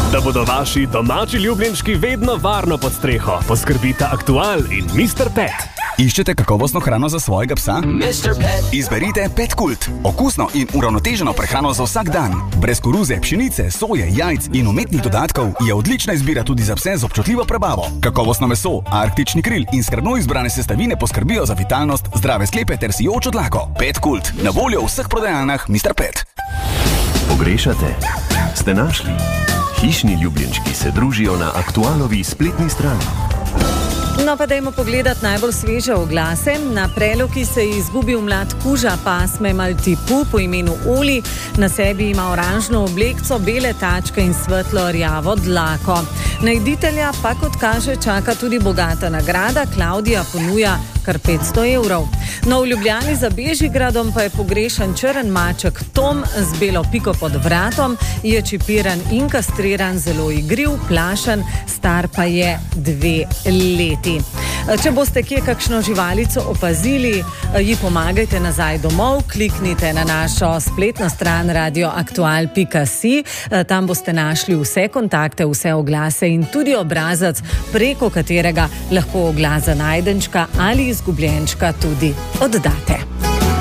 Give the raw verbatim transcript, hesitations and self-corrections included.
Da bodo vaši domači ljubljenčki vedno varno pod streho, poskrbita Aktual in mister Pet. Iščete kakovostno hrano za svojega psa? mister Pet. Izberite Pet Kult. Okusno in uravnoteženo prehrano za vsak dan. Brez koruze, pšenice, soje, jajc in umetnih dodatkov je odlična izbira tudi za pse z občutljivo prebavo. Kakovostno meso, arktični kril in skrbno izbrane sestavine poskrbijo za vitalnost, zdrave sklepe ter sijočo dlako. Pet Kult. Na voljo v vseh prodajalnah mister Pet. Pogrešate? Ste našli? Hišni ljubljenčki se družijo na Aktualovi spletni strani. No pa dajmo pogledati najbolj sveže oglase. Na preloki se je izgubil mlad kuža pasme Maltipu po imenu Oli. Na sebi ima oranžno oblekco, bele tačke in svetlo rjavo dlako. Najditelja pa, kot kaže, čaka tudi bogata nagrada. Klaudija ponuja kar petsto evrov. No, v Ljubljani za Bežigradom pa je pogrešan črn maček Tom z belo piko pod vratom. Je čipiran in kastriran, zelo igriv, plašen, star pa je dve leti. Če boste kje kakšno živalico opazili, ji pomagajte nazaj domov, kliknite na našo spletno stran radioaktual pika si. Tam boste našli vse kontakte, vse oglase in tudi obrazac, preko katerega lahko oglas za najdenčka ali izgubljenčka tudi oddate.